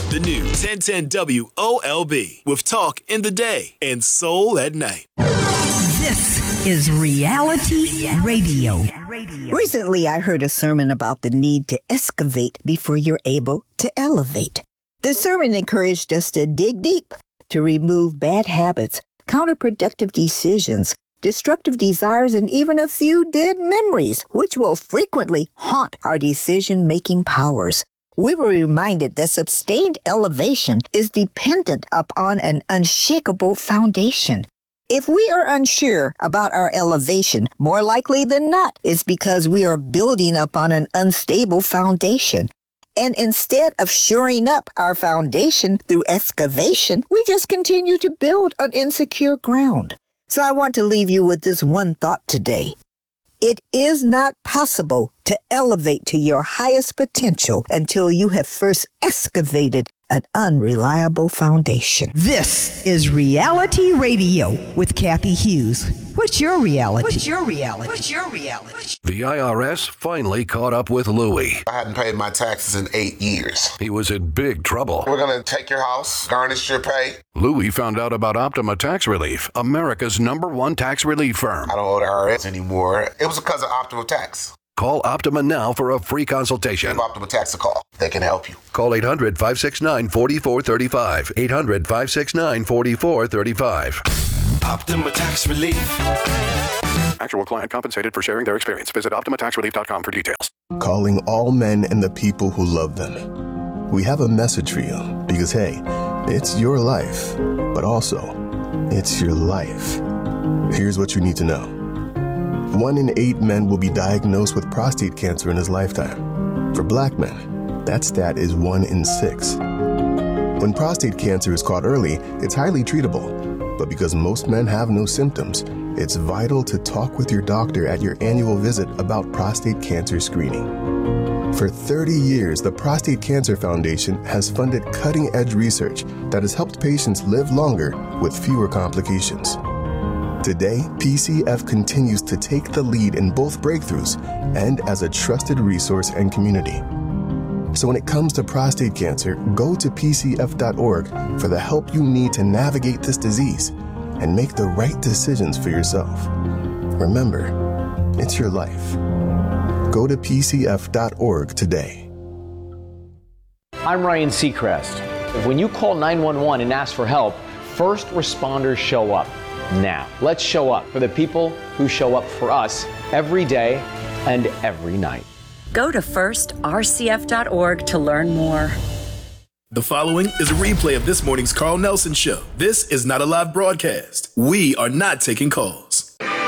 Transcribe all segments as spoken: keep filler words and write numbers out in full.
The new ten ten W O L B with talk in the day and soul at night. This is Reality Radio. Recently, I heard a sermon about the need to excavate before you're able to elevate. The sermon encouraged us to dig deep, to remove bad habits, counterproductive decisions, destructive desires, and even a few dead memories, which will frequently haunt our decision-making powers. We were reminded that sustained elevation is dependent upon an unshakable foundation. If we are unsure about our elevation, more likely than not, it's because we are building upon an unstable foundation. And instead of shoring up our foundation through excavation, we just continue to build on insecure ground. So I want to leave you with this one thought today. It is not possible to elevate to your highest potential until you have first excavated an unreliable foundation. This is Reality Radio with Kathy Hughes. What's your reality? What's your reality? What's your reality? The I R S finally caught up with Louie. I hadn't paid my taxes in eight years. He was in big trouble. We're going to take your house, garnish your pay. Louie found out about Optima Tax Relief, America's number one tax relief firm. I don't owe the I R S anymore. It was because of Optima Tax. Call Optima now for a free consultation. Give Optima Tax a call. They can help you. Call eight hundred, five six nine, four four three five. eight hundred, five six nine, four four three five. Optima Tax Relief. Actual client compensated for sharing their experience. Visit Optima Tax Relief dot com for details. Calling all men and the people who love them. We have a message for you because, hey, it's your life, but also, it's your life. Here's what you need to know. One in eight men will be diagnosed with prostate cancer in his lifetime. For black men, that stat is one in six. When prostate cancer is caught early, it's highly treatable. But because most men have no symptoms, it's vital to talk with your doctor at your annual visit about prostate cancer screening. For thirty years, the Prostate Cancer Foundation has funded cutting-edge research that has helped patients live longer with fewer complications. Today, P C F continues to take the lead in both breakthroughs and as a trusted resource and community. So when it comes to prostate cancer, go to P C F dot org for the help you need to navigate this disease and make the right decisions for yourself. Remember, it's your life. Go to P C F dot org today. I'm Ryan Seacrest. When you call nine one one and ask for help, first responders show up. Now, let's show up for the people who show up for us every day and every night. Go to first R C F dot org to learn more. The following is a replay of this morning's Carl Nelson Show. This is not a live broadcast. We are not taking calls.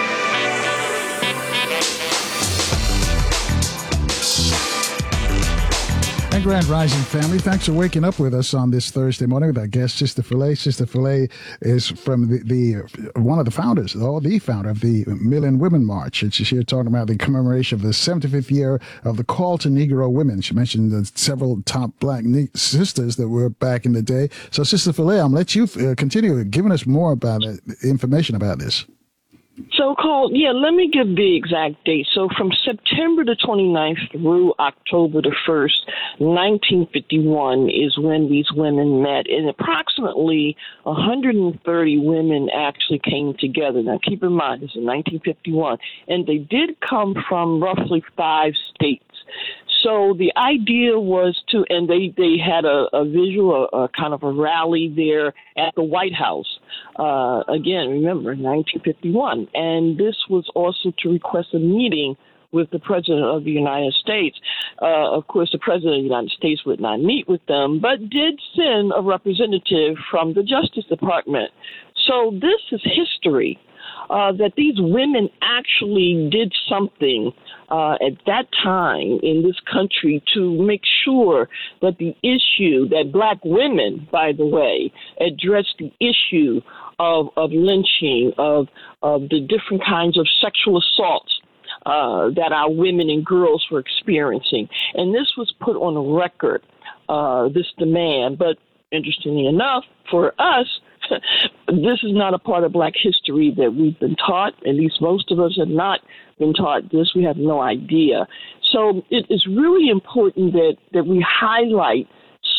And Grand Rising family, thanks for waking up with us on this Thursday morning with our guest, Sister Philae. Sister Philae is from the, the one of the founders, or the founder of the Million Women March. And she's here talking about the commemoration of the seventy-fifth year of the call to Negro women. She mentioned the several top black ne- sisters that were back in the day. So, Sister Philae, I'm going to let you uh, continue giving us more about it, information about this. So called, yeah, let me give the exact date. So from September the twenty-ninth through October the first, nineteen fifty-one is when these women met, and approximately one hundred thirty women actually came together. Now keep in mind, this is nineteen fifty-one, and they did come from roughly five states. So the idea was to, and they, they had a, a visual, a, a kind of a rally there at the White House. Uh, again, remember, nineteen fifty-one. And this was also to request a meeting with the President of the United States. Uh, of course, the President of the United States would not meet with them, but did send a representative from the Justice Department. So this is history. Uh, that these women actually did something uh, at that time in this country to make sure that the issue, that black women, by the way, addressed the issue of, of lynching, of, of the different kinds of sexual assaults uh, that our women and girls were experiencing. And this was put on a record, uh, this demand. But interestingly enough, for us, this is not a part of black history that we've been taught. At least most of us have not been taught this. We have no idea. So it is really important that, that we highlight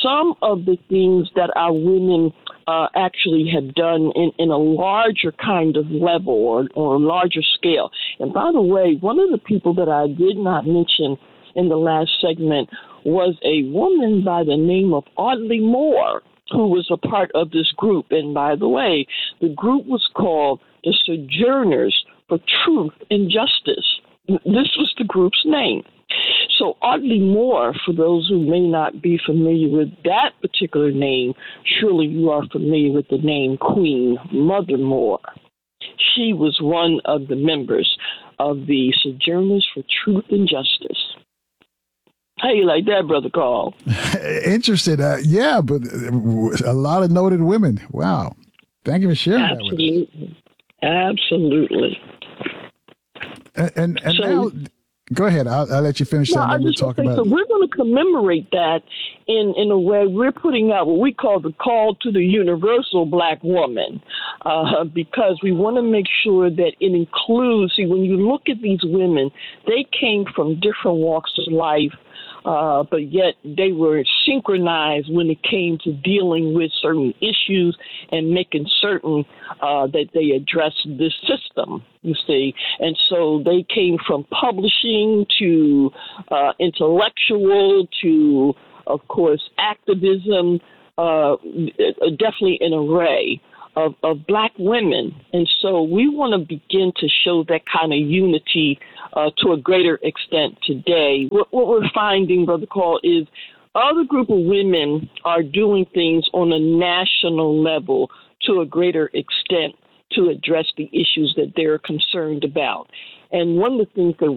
some of the things that our women uh, actually have done in, in a larger kind of level or, or a larger scale. And by the way, one of the people that I did not mention in the last segment was a woman by the name of Audley Moore, who was a part of this group. And by the way, the group was called the Sojourners for Truth and Justice. This was the group's name. So Audley Moore, for those who may not be familiar with that particular name, surely you are familiar with the name Queen Mother Moore. She was one of the members of the Sojourners for Truth and Justice. How you like that, Brother Carl? Interested. Uh, yeah, but a lot of noted women. Wow. Thank you for sharing Absolutely. that with us. Absolutely. And, and, and so, now, go ahead. I'll, I'll let you finish no, that, and I then we'll just talk say, about so it. we're going to commemorate that in, in a way. We're putting out what we call the call to the universal black woman, uh, because we want to make sure that it includes, see, when you look at these women, they came from different walks of life. Uh, but yet they were synchronized when it came to dealing with certain issues and making certain uh, that they addressed this system, you see. And so they came from publishing to uh, intellectual to, of course, activism, uh, definitely an array of, of black women. And so we want to begin to show that kind of unity uh, to a greater extent today. What, what we're finding, Brother Carl, is other group of women are doing things on a national level to a greater extent to address the issues that they're concerned about. And one of the things that